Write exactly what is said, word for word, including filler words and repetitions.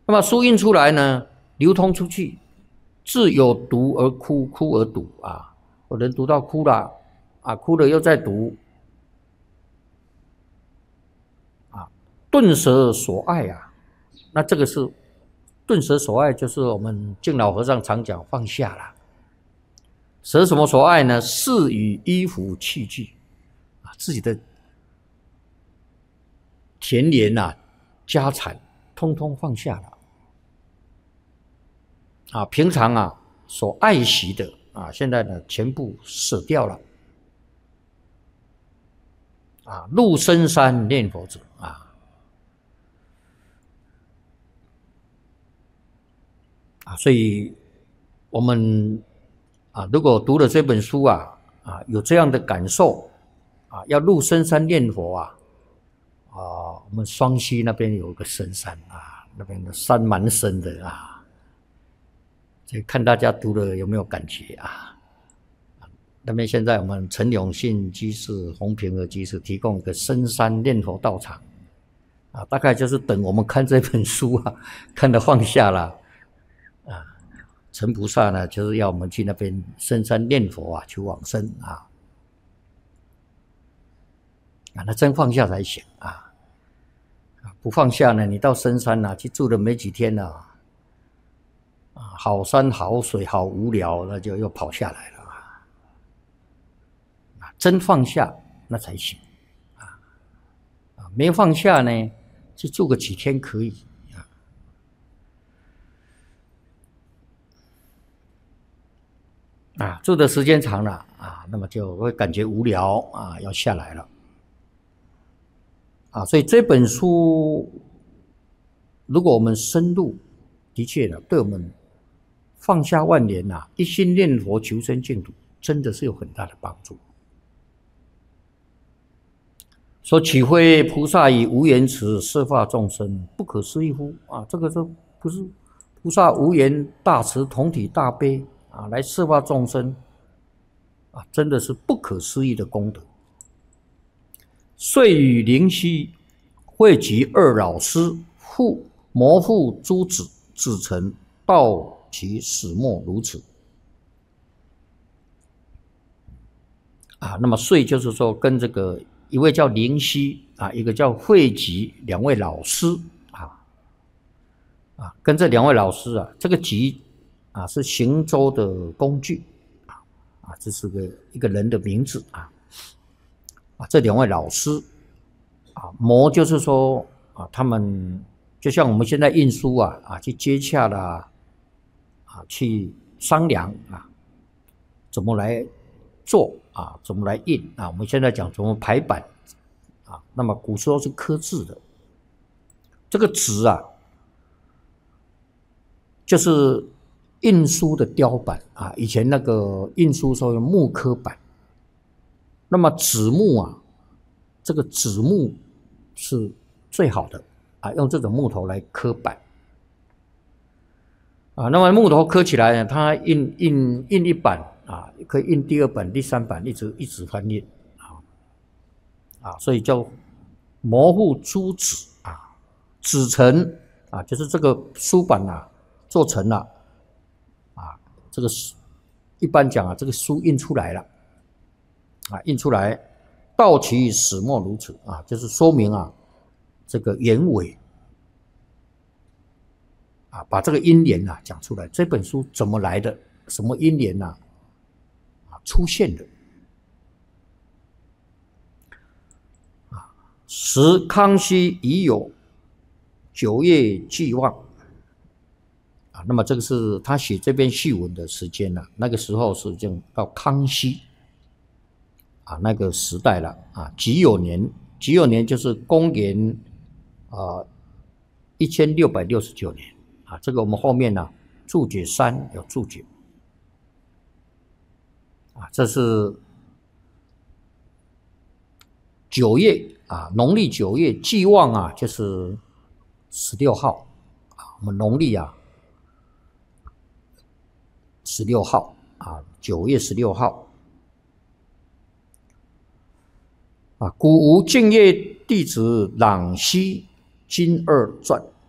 那么书印出来呢，流通出去，自有读而哭，哭而读啊，有人读到哭了啊，哭了又再读啊，顿舍所爱啊，那这个是顿舍所爱，就是我们敬老和尚常讲放下了。舍什么所爱呢？饰与衣服器具啊，自己的田园啊、家产，通通放下了啊。平常啊所爱惜的啊，现在呢全部舍掉了啊。入深山念佛者啊啊，所以我们啊，如果读了这本书啊啊，有这样的感受啊，要入深山念佛啊。啊，我们双溪那边有个深山啊，那边的山蛮深的啊，所以看大家读了有没有感觉啊？那边现在我们陈永信居士、洪平和居士提供一个深山念佛道场啊，大概就是等我们看这本书啊，看得放下了啊。陈菩萨呢，就是要我们去那边深山念佛啊，求往生啊。啊，那真放下才行啊！不放下呢，你到深山啊去住了没几天啊，啊，好山好水好无聊，那就又跑下来了啊！真放下那才行啊！啊，没放下呢，去住个几天可以啊。啊，住的时间长了啊，那么就会感觉无聊啊，要下来了。啊，所以这本书，如果我们深入，的确的，对我们放下万年呐、啊，一心念佛求生净土，真的是有很大的帮助。说取非菩萨以无言辞摄化众生，不可思议乎？啊，这个是不是菩萨无言大慈同体大悲啊，来摄化众生啊，真的是不可思议的功德。遂与灵犀汇集二老师，复摩复诸子，子成道其始末如此。啊，那么遂就是说跟这个一位叫灵犀啊，一个叫汇集两位老师啊啊，跟这两位老师啊，这个集啊是行舟的工具啊啊，这是个一个人的名字啊。啊，这两位老师啊，摩就是说啊，他们就像我们现在印书啊啊，去接洽啦啊，去商量啊，怎么来做啊，怎么来印啊？我们现在讲怎么排版啊，那么古时候是刻字的，这个纸啊，就是印书的雕版啊，以前那个印书时候用木刻版。那么纸木啊，这个纸木是最好的啊，用这种木头来刻版啊。那么木头刻起来呢，它印印印一版啊，可以印第二版、第三版，一直一直翻印啊啊，所以叫模糊诸纸啊，纸成啊，就是这个书版啊做成了啊，这个一般讲啊，这个书印出来了。啊，印出来，道其始末如此啊，就是说明啊，这个原委啊，把这个因缘啊讲出来。这本书怎么来的？什么因缘呐、啊？啊，出现的啊，时康熙已有九月既望啊，那么这个是他写这篇序文的时间了、啊。那个时候是这样，到康熙。啊，那个时代了啊，己酉年，己酉年就是公元啊一千六百六十九年啊，这个我们后面呢、啊、注解三有注解啊，这是九月啊，农历九月既望啊，就是十六号啊，我们农历啊十六号啊，九月十六号。啊，古无净业弟子朗西金二传